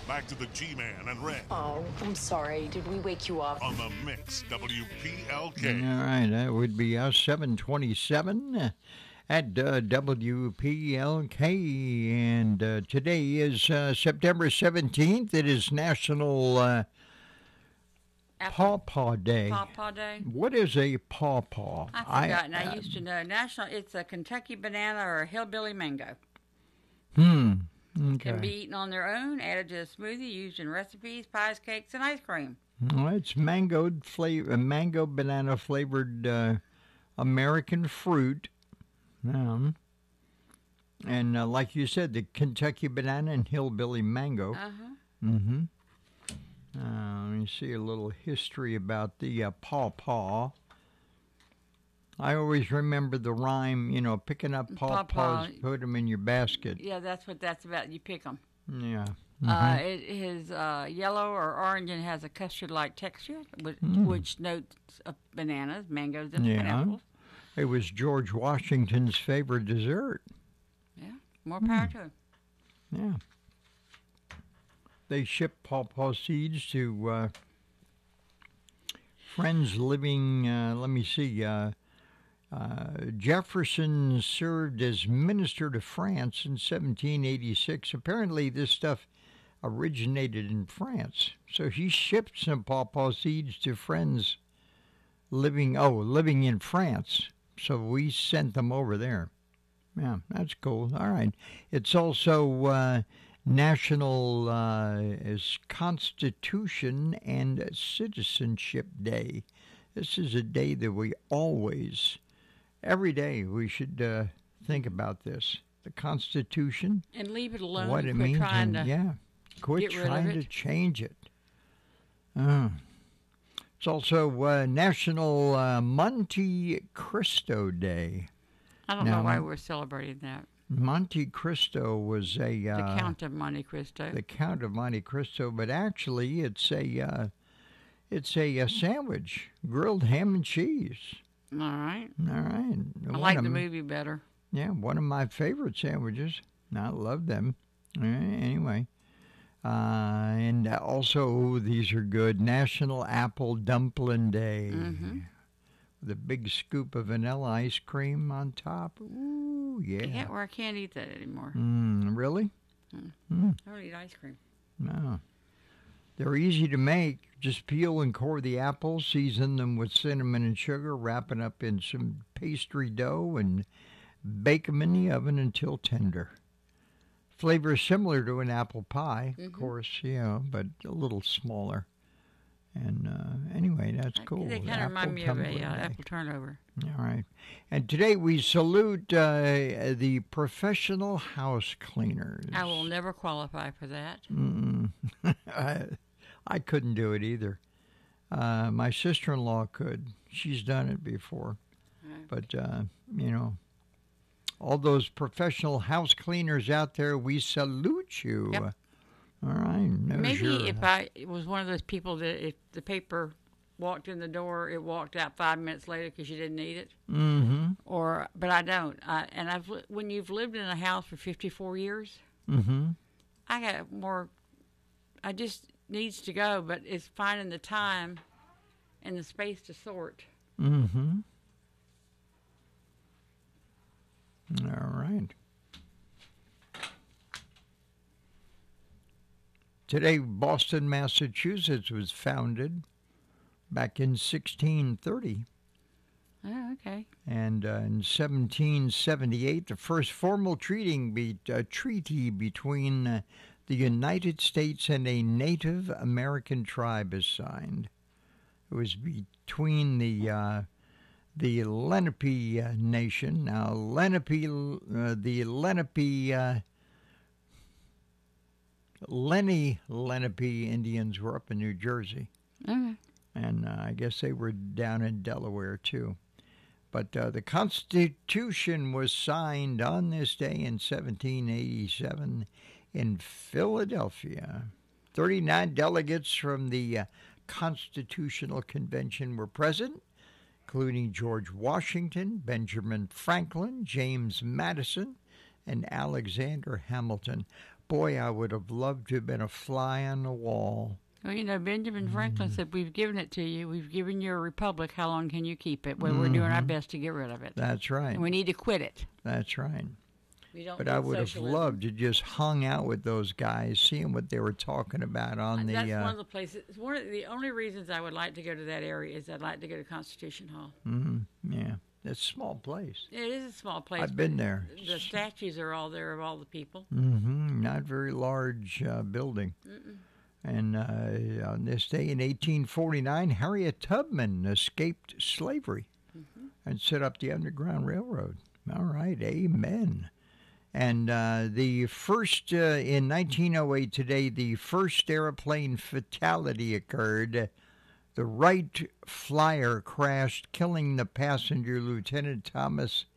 back to the G-Man and Red Oh, I'm sorry. Did we wake you up? on the Mix, WPLK. All right, that would be us 727 at WPLK. And today is September 17th. It is National Pawpaw Day. Pawpaw Day? What is a pawpaw? I've forgotten. I used to know. It's a Kentucky banana or a hillbilly mango. Okay. Can be eaten on their own, added to a smoothie, used in recipes, pies, cakes, and ice cream. Well, it's mango banana flavored American fruit. And like you said, the Kentucky banana and hillbilly mango. Uh-huh. Let me see a little history about the pawpaw. I always remember the rhyme, picking up pawpaws, put them in your basket. Yeah, that's what that's about. You pick them. Yeah. It is yellow or orange and has a custard-like texture, which notes bananas, mangoes, and pineapples. It was George Washington's favorite dessert. Yeah, more power to him. Yeah. They shipped pawpaw seeds to friends living, Jefferson served as minister to France in 1786. Apparently, this stuff originated in France. So he shipped some pawpaw seeds to friends living in France. So we sent them over there. Yeah, that's cool. All right. It's also National Constitution and Citizenship Day. This is a day that we always, every day, we should think about this. The Constitution. And leave it alone. What it quit means. trying to Quit get rid of trying it. to change it. It's also National Monte Cristo Day. I don't know why we're celebrating that. Monte Cristo was The Count of Monte Cristo. The Count of Monte Cristo, but actually it's a sandwich, grilled ham and cheese. All right. All right. I like the movie better. Yeah, one of my favorite sandwiches. I love them. Anyway. And also, these are good. National Apple Dumpling Day. Mm-hmm. With a big scoop of vanilla ice cream on top. Ooh, yeah. I can't eat that anymore. Really? I don't eat ice cream. No. They're easy to make. Just peel and core the apples, season them with cinnamon and sugar, wrap it up in some pastry dough, and bake them in the oven until tender. Flavor is similar to an apple pie, of course, but a little smaller. And anyway, that's cool. They kind of remind me of a apple turnover. All right. And today we salute the professional house cleaners. I will never qualify for that. I couldn't do it either. My sister-in-law could. She's done it before. But, all those professional house cleaners out there, we salute you. Yep. All right. Maybe if I was one of those people that if the paper walked in the door, it walked out 5 minutes later because you didn't need it. Mm-hmm. But I don't. When you've lived in a house for 54 years, I got more. I just needs to go, but it's finding the time and the space to sort. Mm-hmm. All right. Today, Boston, Massachusetts was founded back in 1630. Oh, okay. And in 1778, the first formal treaty between the United States and a Native American tribe is signed. It was between the Lenape Nation. Now, Lenni Lenape Indians were up in New Jersey. Okay. And I guess they were down in Delaware, too. But the Constitution was signed on this day in 1787 in Philadelphia. 39 delegates from the Constitutional Convention were present, including George Washington, Benjamin Franklin, James Madison, and Alexander Hamilton. boy, I would have loved to have been a fly on the wall. Well, you know, Benjamin Franklin said, we've given it to you. We've given you a republic. How long can you keep it? Well, we're doing our best to get rid of it. That's right. And we need to quit it. That's right. We don't But need I would have socialism. loved to just hung out with those guys, seeing what they were talking about on the. That's one of the places. One of the only reasons I would like to go to that area is I'd like to go to Constitution Hall. Yeah, it's a small place. It is a small place. I've been there. The statues are all there of all the people. Not very large building. And on this day in 1849, Harriet Tubman escaped slavery and set up the Underground Railroad. All right, amen. And the first, in 1908 today, the first airplane fatality occurred. The Wright Flyer crashed, killing the passenger, Lieutenant Thomas